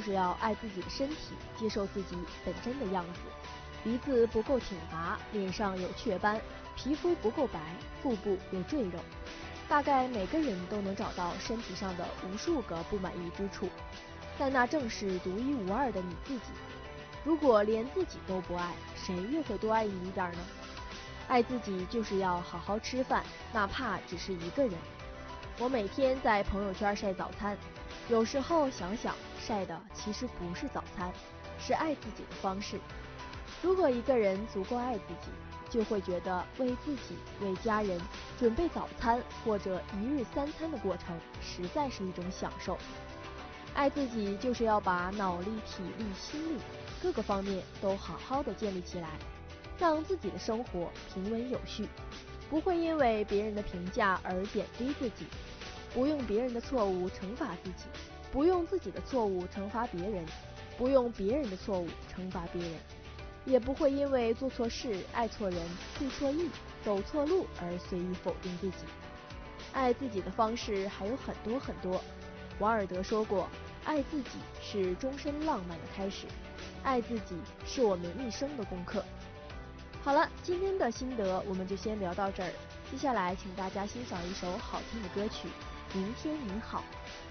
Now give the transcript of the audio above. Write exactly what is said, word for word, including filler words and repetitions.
就是要爱自己的身体，接受自己本真的样子。鼻子不够挺拔，脸上有雀斑，皮肤不够白，腹部有赘肉。大概每个人都能找到身体上的无数个不满意之处，但那正是独一无二的你自己。如果连自己都不爱，谁又会多爱你一点呢？爱自己就是要好好吃饭，哪怕只是一个人。我每天在朋友圈晒早餐，有时候想想，晒的其实不是早餐，是爱自己的方式。如果一个人足够爱自己，就会觉得为自己、为家人准备早餐或者一日三餐的过程实在是一种享受。爱自己就是要把脑力、体力、心力各个方面都好好的建立起来，让自己的生活平稳有序，不会因为别人的评价而贬低自己，不用别人的错误惩罚自己，不用自己的错误惩罚别人，不用别人的错误惩罚别人，也不会因为做错事、爱错人、去错意、走错路而随意否定自己。爱自己的方式还有很多很多。王尔德说过，爱自己是终身浪漫的开始，爱自己是我们一生的功课。好了，今天的心得我们就先聊到这儿，接下来请大家欣赏一首好听的歌曲《明天你好》。